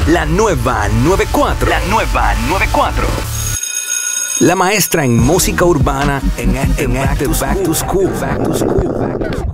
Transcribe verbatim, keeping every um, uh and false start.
La nueva noventa y cuatro. La nueva noventa y cuatro. La maestra en música urbana en este Back to School. Back to School.